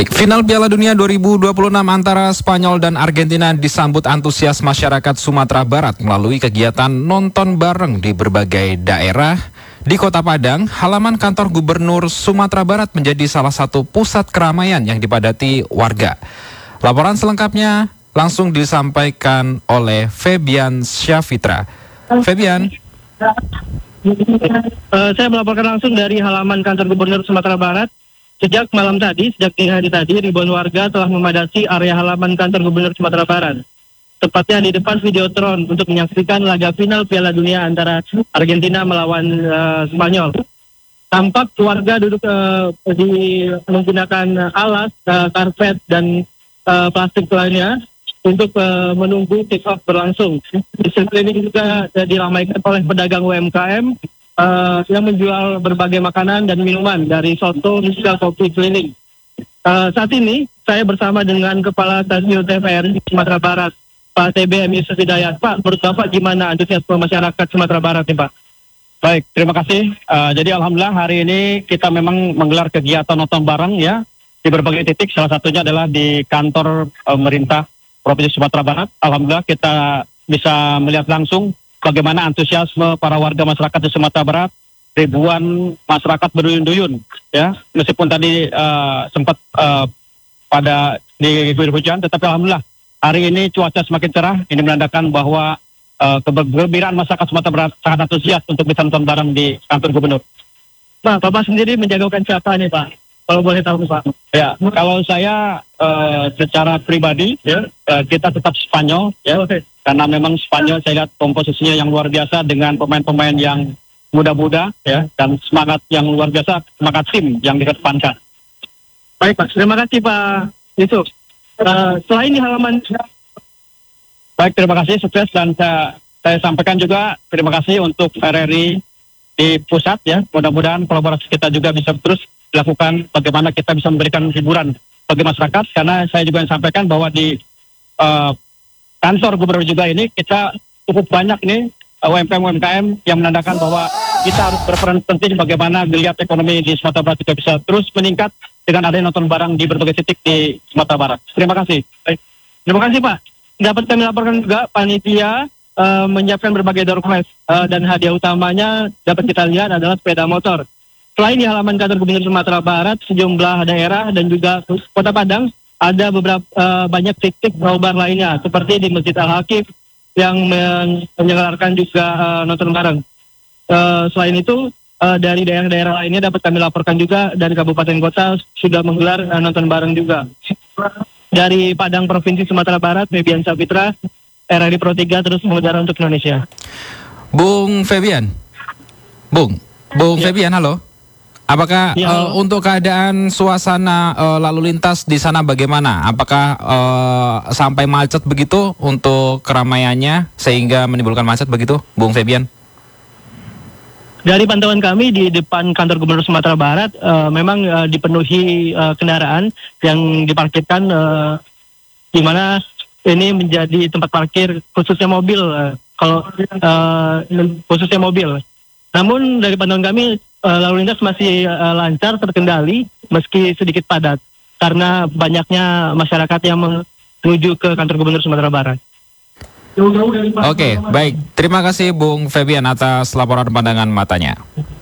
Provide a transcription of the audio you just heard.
Baik, final Piala Dunia 2026 antara Spanyol dan Argentina disambut antusias masyarakat Sumatera Barat melalui kegiatan nonton bareng di berbagai daerah. Di Kota Padang, halaman kantor Gubernur Sumatera Barat menjadi salah satu pusat keramaian yang dipadati warga. Laporan selengkapnya langsung disampaikan oleh Febian Syafitra. Febian. Saya melaporkan langsung dari halaman kantor Gubernur Sumatera Barat. Sejak malam tadi, sejak dini hari tadi, ribuan warga telah memadati area halaman kantor Gubernur Sumatera Barat. Tepatnya di depan Videotron untuk menyaksikan laga final Piala Dunia antara Argentina melawan Spanyol. Tampak warga duduk menggunakan alas, karpet, dan plastik lainnya untuk menunggu kick off berlangsung. Di sini juga diramaikan oleh pedagang UMKM yang menjual berbagai makanan dan minuman dari soto hingga kopi keliling. Saat ini saya bersama dengan Kepala Stasiun TVRI Sumatera Barat, Pak TBM Yusuf Hidayat. Pak, menurut Bapak gimana antusiasme masyarakat Sumatera Barat nih Pak? Baik, terima kasih. Jadi alhamdulillah hari ini kita memang menggelar kegiatan nonton bareng ya di berbagai titik. Salah satunya adalah di kantor pemerintah Provinsi Sumatera Barat. Alhamdulillah kita bisa melihat langsung bagaimana antusiasme para warga masyarakat di Sumatera Barat. Ribuan masyarakat berduyun-duyun ya, meskipun tadi sempat pada diguyur hujan, tetapi alhamdulillah hari ini cuaca semakin cerah. Ini menandakan bahwa kegembiraan masyarakat Sumatera Barat sangat antusias untuk bisa nonton bareng di kantor gubernur. Pak, Bapak sendiri menjagokan siapa nih Pak? Kalau boleh tahu Pak. Ya, kalau saya secara pribadi ya, kita tetap Spanyol ya. Okay. Karena memang Spanyol saya lihat komposisinya yang luar biasa dengan pemain-pemain yang muda-muda ya, dan semangat yang luar biasa, semangat tim yang dikedepankan. Baik Pak, terima kasih Pak Yusuf. Selain di halaman. Baik, terima kasih, sukses, dan saya sampaikan juga terima kasih untuk RRI di pusat ya. Mudah-mudahan kolaborasi kita juga bisa terus dilakukan bagaimana kita bisa memberikan hiburan bagi masyarakat, karena saya juga yang sampaikan bahwa di kantor gubernur juga ini kita cukup banyak nih UMKM yang menandakan bahwa kita harus berperan penting bagaimana geliat ekonomi di Sumatera Barat juga bisa terus meningkat dengan adanya nonton bareng di berbagai titik di Sumatera Barat. Terima kasih. Baik. Terima kasih Pak. Dapat kami laporkan juga panitia menyiapkan berbagai door prize dan hadiah utamanya dapat kita lihat adalah sepeda motor. Selain di halaman kantor Gubernur Sumatera Barat, sejumlah daerah dan juga Kota Padang ada beberapa banyak titik nobar lainnya seperti di Masjid Al-Hakim yang menyelenggarakan juga nonton bareng. Selain itu dari daerah-daerah lainnya dapat kami laporkan juga dari kabupaten kota sudah menggelar nonton bareng juga. Dari Padang Provinsi Sumatera Barat, Febian Syafitra, RRI Pro 3 terus mengudara untuk Indonesia. Bung Febian. Bung ya. Febian, halo. Apakah untuk keadaan suasana lalu lintas di sana bagaimana? Apakah sampai macet begitu untuk keramaiannya sehingga menimbulkan macet begitu, Bung Febian? Dari pantauan kami di depan kantor Gubernur Sumatera Barat memang dipenuhi kendaraan yang diparkirkan, di mana ini menjadi tempat parkir khususnya mobil, khususnya mobil. Namun dari pantauan kami lalu lintas masih lancar terkendali meski sedikit padat karena banyaknya masyarakat yang menuju ke kantor Gubernur Sumatera Barat. Oke, baik. Terima kasih Bung Febian atas laporan pandangan matanya.